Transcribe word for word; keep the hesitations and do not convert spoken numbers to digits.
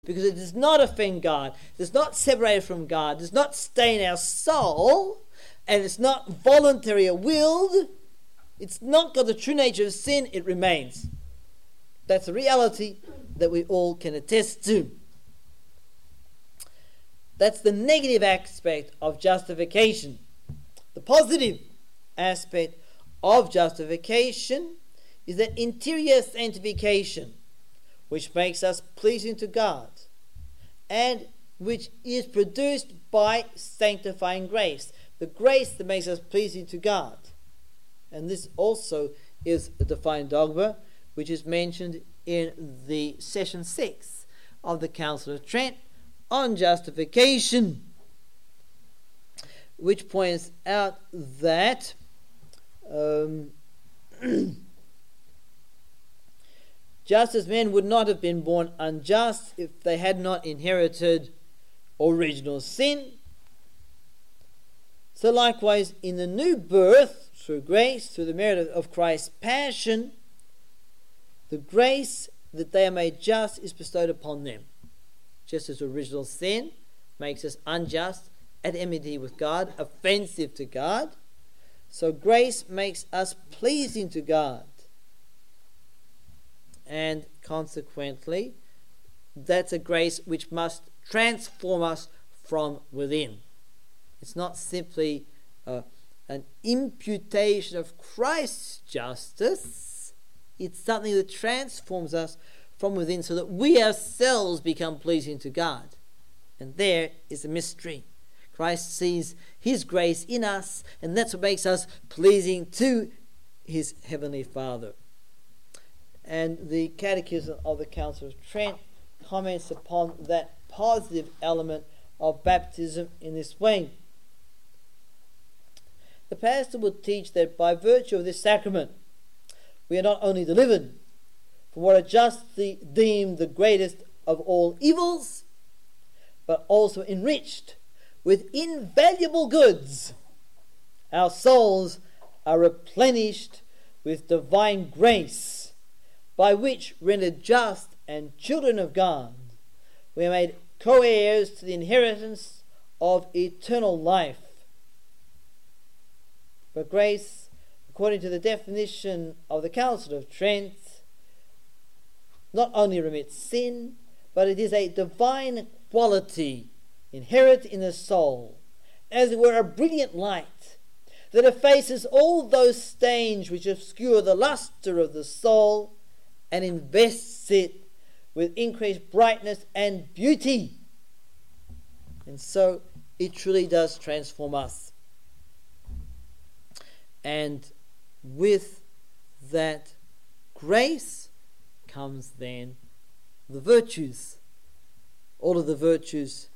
because it does not offend God, does not separate from God, does not stain our soul, and it's not voluntary or willed, it's not got the true nature of sin, it remains. That's a reality that we all can attest to. That's the negative aspect of justification. The positive aspect of justification is that interior sanctification, which makes us pleasing to God, and which is produced by sanctifying grace. The grace that makes us pleasing to God. And this also is a defined dogma, which is mentioned in the session six of the Council of Trent on justification, which points out that um, just as men would not have been born unjust if they had not inherited original sin, so likewise in the new birth, through grace, through the merit of Christ's passion, the grace that they are made just is bestowed upon them. Just as original sin makes us unjust, at enmity with God, offensive to God, so grace makes us pleasing to God. And consequently, that's a grace which must transform us from within. It's not simply uh, an imputation of Christ's justice. It's something that transforms us from within so that we ourselves become pleasing to God. And there is a mystery. Christ sees his grace in us, and that's what makes us pleasing to his heavenly Father. And the Catechism of the Council of Trent comments upon that positive element of baptism in this way. The pastor would teach that by virtue of this sacrament, we are not only delivered from what are justly deemed the greatest of all evils, but also enriched with invaluable goods. Our souls are replenished with divine grace, by which, rendered just and children of God, we are made co-heirs to the inheritance of eternal life. But grace, according to the definition of the Council of Trent, not only remits sin, but it is a divine quality inherent in the soul, as it were a brilliant light that effaces all those stains which obscure the lustre of the soul and invests it with increased brightness and beauty. And so it truly does transform us. And with that grace comes then the virtues, all of the virtues